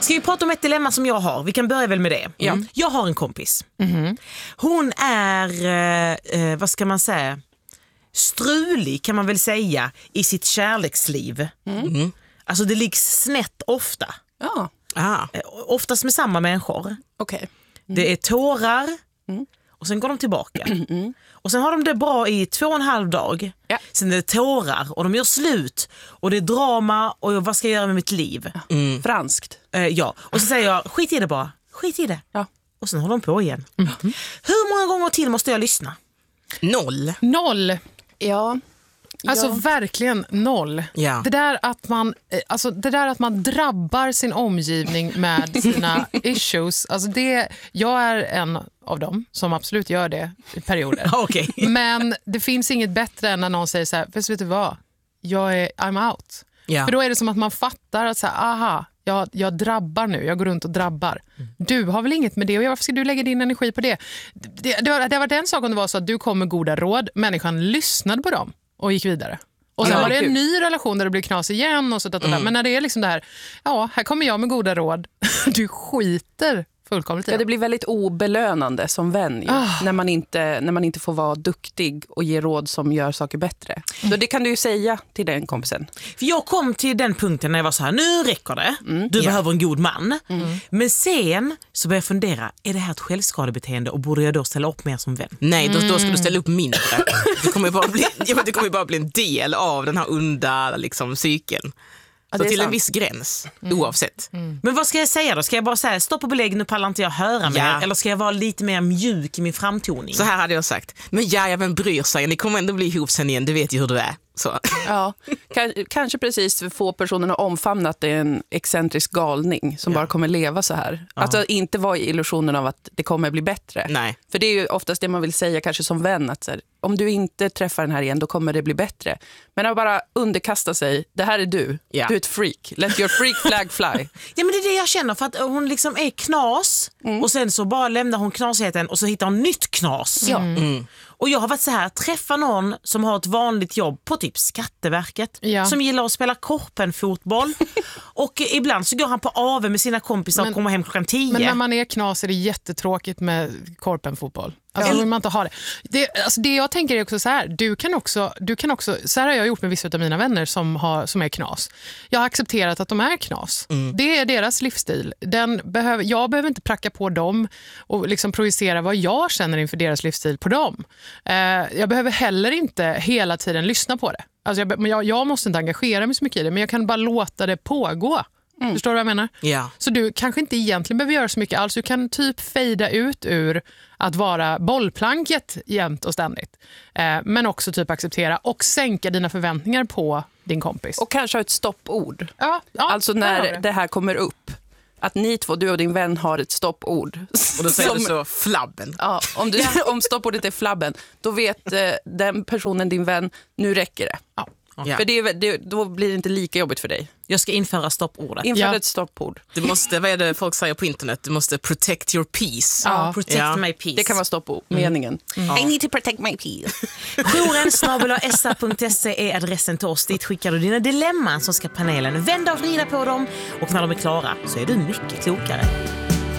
Ska vi prata om ett dilemma som jag har? Vi kan börja väl med det. Ja. Jag har en kompis. Hon är, vad ska man säga, strulig kan man väl säga i sitt kärleksliv. Alltså det ligger snett ofta. Ja, Oftast med samma människor. okej. Det är tårar och sen går de tillbaka. Och sen har de det bra i 2,5 dag. Ja. Sen är det tårar och de gör slut. Och det är drama och vad ska jag göra med mitt liv? Franskt. Ja. Och så säger jag, skit i det bara. Skit i det. Ja. Och sen håller de på igen. Hur många gånger till måste jag lyssna? 0. Ja. Alltså verkligen 0. Ja. Det där att man drabbar sin omgivning med sina issues. Alltså jag är en av dem som absolut gör det i perioder. Okej. Men det finns inget bättre än när någon säger så här, vet du vad? I'm out. Ja. För då är det som att man fattar att så här, aha, jag drabbar nu, jag går runt och drabbar. Du har väl inget med det och varför ska du lägga din energi på det? Det har varit en sak om det var så att du kom med goda råd, människan lyssnade på dem och gick vidare. Och sen var det en ny relation där det blev knas igen och så där. Men när det är liksom det här, här kommer jag med goda råd. Du skiter fullkomligt i Ja, det blir väldigt obelönande som vän ju, när man inte får vara duktig och ge råd som gör saker bättre. Så det kan du ju säga till den kompisen. För jag kom till den punkten när jag var så här, nu räcker det. Du behöver en god man. Men sen så började jag fundera, är det här ett självskadebeteende och borde jag då ställa upp mer som vän? Nej, då ska du ställa upp mindre. Det kommer ju bara bli en del av den här onda liksom, cykeln. Så till en viss gräns, oavsett. Men vad ska jag säga då? Ska jag bara säga, stopp och belägg, nu pallar inte jag höra mer? Eller ska jag vara lite mer mjuk i min framtoning? Så här hade jag sagt. Men vem bryr sig? Ni kommer ändå bli ihop sen igen, du vet ju hur du är. Så. Ja, kanske precis få personerna omfamnat det är en excentrisk galning som bara kommer leva så här. Alltså inte vara i illusionen av att det kommer bli bättre. Nej. För det är ju oftast det man vill säga kanske som vän, att så här, om du inte träffar den här igen, då kommer det bli bättre. Men att bara underkasta sig, det här är du. Ja. Du är ett freak. Let your freak flag fly. Ja, men det är det jag känner, för att hon liksom är knas och sen så bara lämnar hon knasigheten och så hittar hon nytt knas. Och jag har varit så här, träffa någon som har ett vanligt jobb på typ Skatteverket, som gillar att spela korpenfotboll och ibland så går han på AV med sina kompisar och kommer hem 10:00. Men när man är knas är det jättetråkigt med korpenfotboll. Alltså vill man inte ha det. Det jag tänker är också så här, du kan också så här har jag gjort med vissa av mina vänner som är knas. Jag har accepterat att de är knas. Det är deras livsstil. Jag behöver inte pracka på dem och liksom projicera vad jag känner inför deras livsstil på dem. Jag behöver heller inte hela tiden lyssna på det. Alltså jag måste inte engagera mig så mycket i det, men jag kan bara låta det pågå. Förstår du vad jag menar? Ja. Så du kanske inte egentligen behöver göra så mycket alls. Du kan typ fejda ut ur att vara bollplanket jämt och ständigt. Men också typ acceptera och sänka dina förväntningar på din kompis. Och kanske ha ett stoppord. Ja, alltså när det här kommer upp. Att ni två, du och din vän, har ett stoppord. Och då säger du så, flabben. Ja, om stoppordet är flabben, då vet den personen, din vän, nu räcker det. Ja. För då blir det inte lika jobbigt för dig. Jag ska införa stoppordet. Införa ett stoppord. Du måste, vad är det folk säger på internet? Du måste protect your peace. Protect my peace. Det kan vara stoppord, meningen. I need to protect my peace. Jouren@sa.se är adressen till oss. Dit skickar du dina dilemman, som ska panelen vända och vrida på dem. Och när de är klara så är du mycket klokare.